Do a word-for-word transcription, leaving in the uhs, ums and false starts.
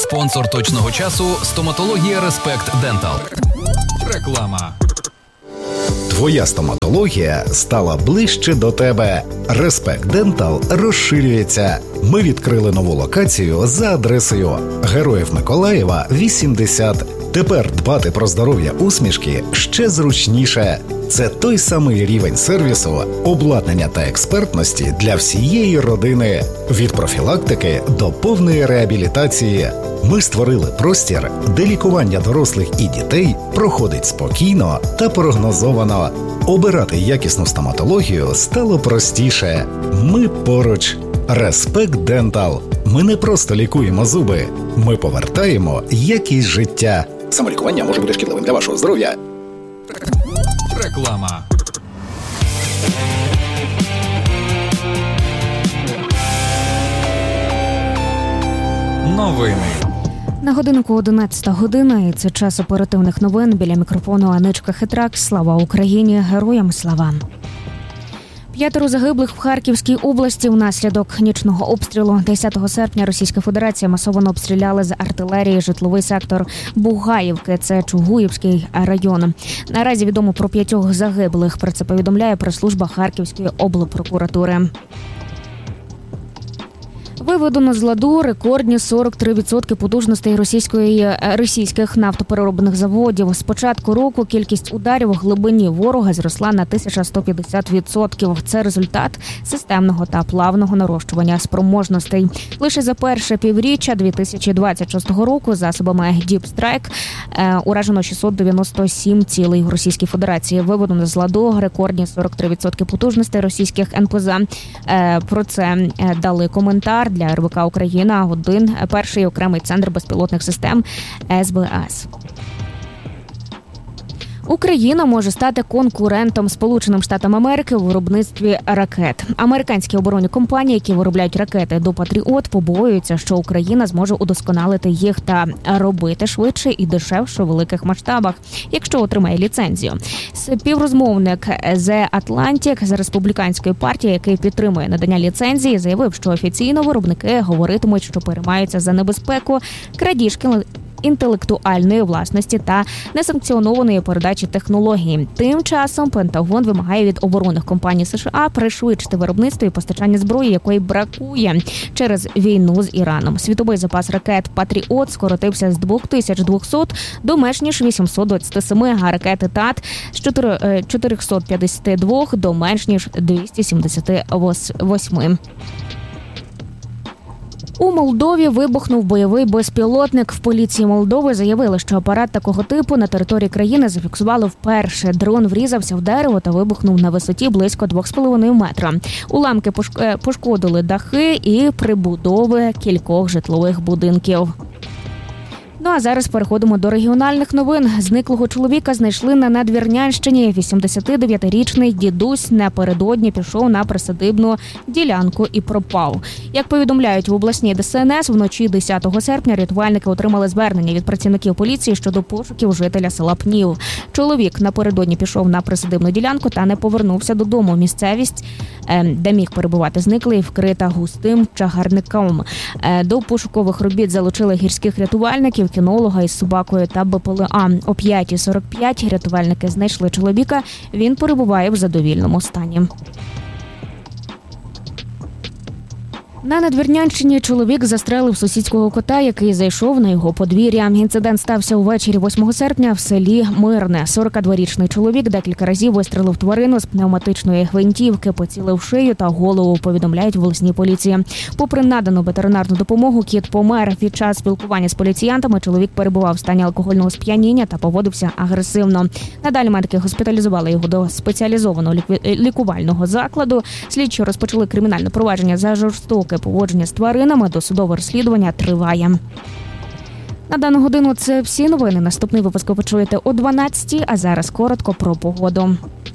Спонсор точного часу – стоматологія Респект Дентал. Реклама. Твоя стоматологія стала ближче до тебе. Респект Дентал розширюється. Ми відкрили нову локацію за адресою Героїв Миколаєва, вісімдесят. Тепер дбати про здоров'я усмішки ще зручніше. Це той самий рівень сервісу, обладнання та експертності для всієї родини. Від профілактики до повної реабілітації. Ми створили простір, де лікування дорослих і дітей проходить спокійно та прогнозовано. Обирати якісну стоматологію стало простіше. Ми поруч. Респект Дентал. Ми не просто лікуємо зуби. Ми повертаємо якість життя. Самолікування може бути шкідливим для вашого здоров'я. Реклама. Новини. На годинку одинадцята година, і це час оперативних новин. Біля мікрофону Аничка Хитрак. Слава Україні! Героям слава! П'ятеро загиблих в Харківській області внаслідок нічного обстрілу. десятого серпня Російська Федерація масово обстріляли з артилерії житловий сектор Бугаївки, це Чугуївський район. Наразі відомо про п'ятьох загиблих. Про це повідомляє прес-служба Харківської облпрокуратури. Виведено з ладу рекордні сорок три відсотки потужностей російської, російських нафтопереробних заводів. З початку року кількість ударів у глибині ворога зросла на тисячу сто п'ятдесят відсотків. Це результат системного та плавного нарощування спроможностей. Лише за перше півріччя дві тисячі двадцять шостого року засобами Deep Strike е, уражено шістсот дев'яносто сім цілей в Російській Федерації. Виведено з ладу рекордні сорок три відсотки потужностей російських ен пе зет. Е, про це дали коментар для ер ве ка Україна один, перший окремий центр безпілотних систем ес бе ес. Україна може стати конкурентом Сполученим Штатам Америки у виробництві ракет. Американські оборонні компанії, які виробляють ракети до «Патріот», побоюються, що Україна зможе удосконалити їх та робити швидше і дешевше у великих масштабах, якщо отримає ліцензію. Співрозмовник The Atlantic з республіканської партії, який підтримує надання ліцензії, заявив, що офіційно виробники говоритимуть, що переймаються за небезпеку крадіжки інтелектуальної власності та несанкціонованої передачі технології. Тим часом Пентагон вимагає від оборонних компаній США пришвидшити виробництво і постачання зброї, якої бракує через війну з Іраном. Світовий запас ракет «Патріот» скоротився з двох тисяч двохсот до менш ніж вісімсот двадцяти семи, а ракети «Тат» з чотирьохсот п'ятдесяти двох до менш ніж двісті сімдесяти восьми. У Молдові вибухнув бойовий безпілотник. В поліції Молдови заявили, що апарат такого типу на території країни зафіксували вперше. Дрон врізався в дерево та вибухнув на висоті близько двох з половиною метра. Уламки пошкодили дахи і прибудови кількох житлових будинків. Ну а зараз переходимо до регіональних новин. Зниклого чоловіка знайшли на Надвірнянщині. вісімдесятидев'ятирічний дідусь напередодні пішов на присадибну ділянку і пропав. Як повідомляють в обласній де ес ен ес, вночі десятого серпня рятувальники отримали звернення від працівників поліції щодо пошуків жителя села Пнів. Чоловік напередодні пішов на присадибну ділянку та не повернувся додому. Місцевість, де міг перебувати зниклий, вкрита густим чагарником. До пошукових робіт залучили гірських рятувальників, кінолога із собакою та бе пе ел а. О п'ятій сорок п'ять рятувальники знайшли чоловіка. Він перебуває в задовільному стані. На Надвірнянщині чоловік застрелив сусідського кота, який зайшов на його подвір'я. Інцидент стався увечері восьмого серпня в селі Мирне. сорокадворічний чоловік декілька разів вистрелив тварину з пневматичної гвинтівки, поцілив шию та голову, повідомляють в обласній поліції. Попри надану ветеринарну допомогу, кіт помер. Під час спілкування з поліціянтами чоловік перебував в стані алкогольного сп'яніння та поводився агресивно. Надалі медики госпіталізували його до спеціалізованого лікувального закладу. Слідчі розпочали кримінальне провадження за жорстоке поводження з тваринами. Досудове розслідування триває. На дану годину це всі новини. Наступний випуск ви почуєте о дванадцятій, а зараз коротко про погоду.